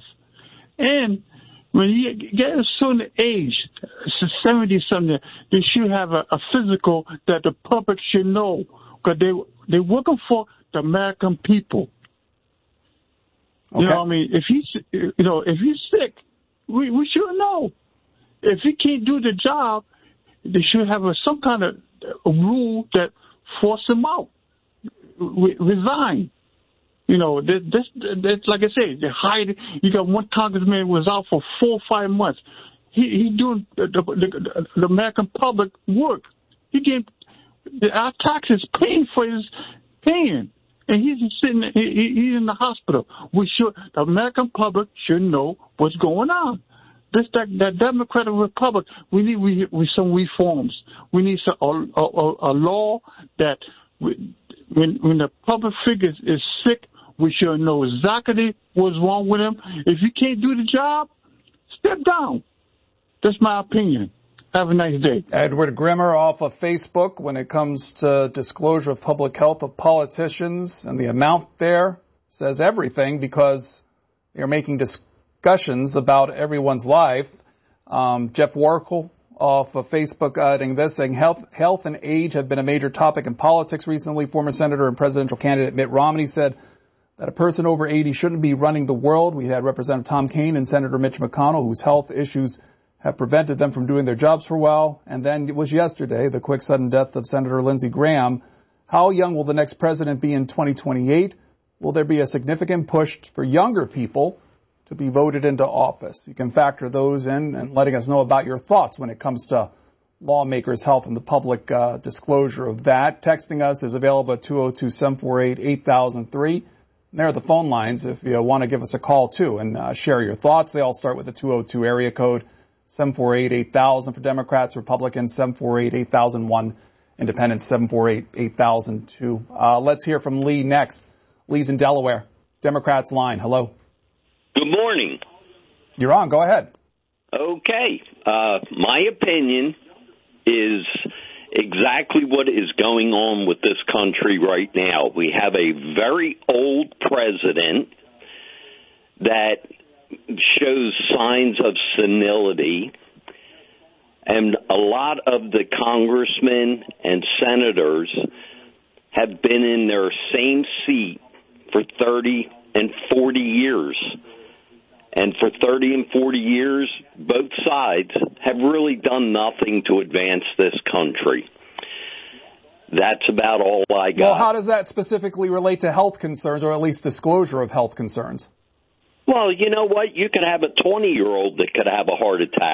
And when you get a certain age, seventy something, they should have a, a physical that the public should know, because they they're working for the American people. Okay. You know what I mean? If he's you know if he's sick, we we should know. If he can't do the job, they should have a, some kind of a rule that force him out, Re- resign. You know, this, this, this, like I said, they hired. You got one congressman was out for four or five months. He he doing the, the, the, the American public work. He getting our taxes paying for his paying, and he's sitting. He, he's in the hospital. We should. The American public should know what's going on. This that, that Democratic Republic. We need we, we some reforms. We need some, a, a, a law that we, when when the public figure is sick, we should know exactly what's wrong with him. If you can't do the job, step down. That's my opinion. Have a nice day. Edward Grimmer off of Facebook. When it comes to disclosure of public health of politicians and the amount there, says everything, because they're making discussions about everyone's life. Um, Jeff Warkle off of Facebook adding this, saying health, health and age have been a major topic in politics recently. Former Senator and presidential candidate Mitt Romney said that a person over eighty shouldn't be running the world. We had Representative Tom Kean and Senator Mitch McConnell, whose health issues have prevented them from doing their jobs for a while. And then it was yesterday, the quick sudden death of Senator Lindsey Graham. How young will the next president be in twenty twenty-eight? Will there be a significant push for younger people to be voted into office? You can factor those in and letting us know about your thoughts when it comes to lawmakers' health and the public uh, disclosure of that. Texting us is available at two oh two, seven four eight, eight thousand three. And there are the phone lines if you want to give us a call, too, and uh, share your thoughts. They all start with the two oh two area code, seven four eight, eight thousand for Democrats, Republicans, seven four eight, eight thousand one, Independents, seven four eight, eight thousand two. Uh, let's hear from Lee next. Lee's in Delaware. Democrats line. Hello. Good morning. You're on. Go ahead. Okay. Uh, my opinion is exactly what is going on with this country right now. We have a very old president that shows signs of senility. And a lot of the congressmen and senators have been in their same seat for thirty and forty years. And for thirty and forty years, both sides have really done nothing to advance this country. That's about all I got. Well, how does that specifically relate to health concerns, or at least disclosure of health concerns? Well, you know what? You could have a twenty-year-old that could have a heart attack.